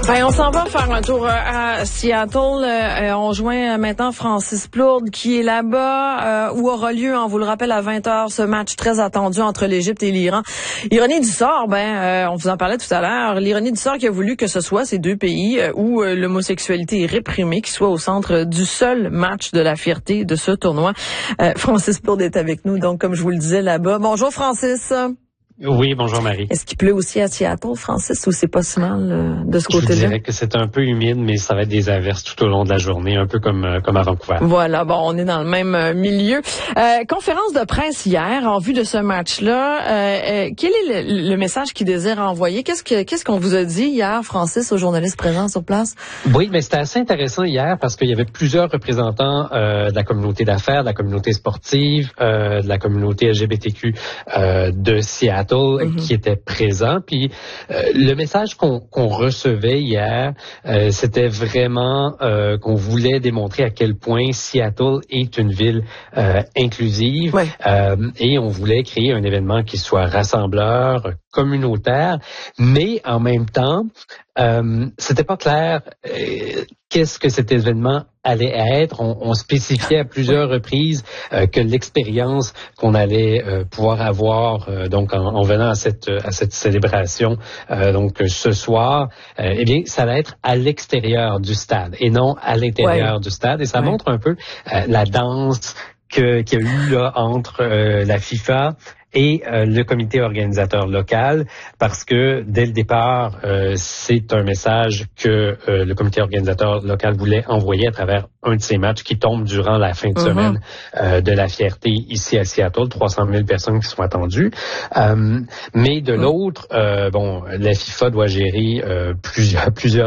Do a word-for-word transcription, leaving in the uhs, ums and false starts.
Ben, on s'en va faire un tour à Seattle. Euh, on joint maintenant Francis Plourde qui est là-bas, euh, où aura lieu, on vous le rappelle, à vingt heures, ce match très attendu entre l'Égypte et l'Iran. Ironie du sort, ben, euh, on vous en parlait tout à l'heure, l'ironie du sort qui a voulu que ce soit ces deux pays euh, où euh, l'homosexualité est réprimée, qui soit au centre du seul match de la fierté de ce tournoi. Euh, Francis Plourde est avec nous, donc comme je vous le disais là-bas. Bonjour Francis. Oui, bonjour Marie. Est-ce qu'il pleut aussi à Seattle, Francis, ou c'est pas si mal euh, de ce côté-là? Je dirais que c'est un peu humide, mais ça va être des averses tout au long de la journée, un peu comme euh, comme à Vancouver. Voilà, bon, on est dans le même euh, milieu. Euh, conférence de presse hier en vue de ce match-là. Euh, euh, quel est le, le message qu'il désire envoyer? Qu'est-ce que qu'est-ce qu'on vous a dit hier, Francis, aux journalistes présents sur place? Oui, mais c'était assez intéressant hier parce qu'il y avait plusieurs représentants euh, de la communauté d'affaires, de la communauté sportive, euh, de la communauté L G B T Q euh, de Seattle. Mm-hmm. Qui étaient présents. Puis euh, le message qu'on, qu'on recevait hier, euh, c'était vraiment euh, qu'on voulait démontrer à quel point Seattle est une ville euh, inclusive. Ouais. Euh, et on voulait créer un événement qui soit rassembleur, communautaire, mais en même temps, euh, c'était pas clair euh, qu'est-ce que cet événement allait être. On, on spécifiait à plusieurs reprises euh, que l'expérience qu'on allait euh, pouvoir avoir euh, donc en, en venant à cette à cette célébration euh, donc ce soir, euh, eh bien ça allait être à l'extérieur du stade et non à l'intérieur ouais. du stade. Et ça ouais. montre un peu euh, la danse que, qu'il y a eu là entre euh, la FIFA et euh, le comité organisateur local, parce que dès le départ, euh, c'est un message que euh, le comité organisateur local voulait envoyer à travers un de ces matchs qui tombe durant la fin de mm-hmm. semaine euh, de la fierté ici à Seattle, trois cent mille personnes qui sont attendues. Euh, mais de mm-hmm. l'autre, euh, bon, la FIFA doit gérer euh, plusieurs plusieurs